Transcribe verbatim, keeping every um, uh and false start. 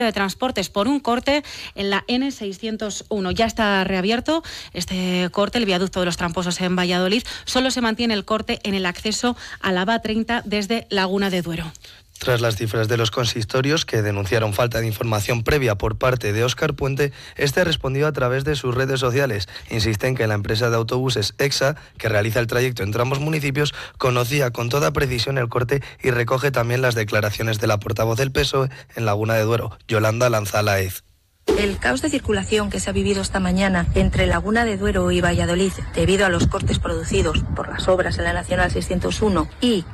de Transportes por un corte en la ene seiscientos uno. Ya está reabierto este corte, el viaducto de los Tramposos en Valladolid. Solo se mantiene el corte en el acceso a la A V A treinta desde Laguna de Duero. Tras las cifras de los consistorios que denunciaron falta de información previa por parte de Óscar Puente, este respondió a través de sus redes sociales. Insiste en que la empresa de autobuses EXA, que realiza el trayecto entre ambos municipios, conocía con toda precisión el corte y recoge también las declaraciones de la portavoz del P S O E en Laguna de Duero, Yolanda Lanzalaez. El caos de circulación que se ha vivido esta mañana entre Laguna de Duero y Valladolid debido a los cortes producidos por las obras en la Nacional seiscientos uno y